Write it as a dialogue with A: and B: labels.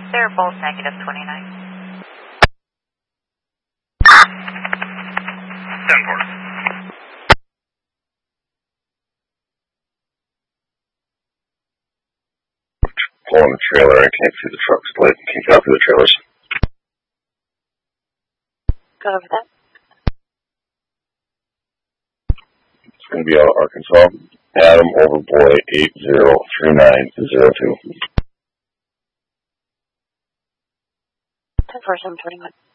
A: They're both negative 29.
B: 10-4.
C: Pulling the trailer, I can't see the truck split. Can you copy the trailers?
A: Go over that.
C: It's going to be out of Arkansas. Adam Overboy 803902.
A: 10-4, 721.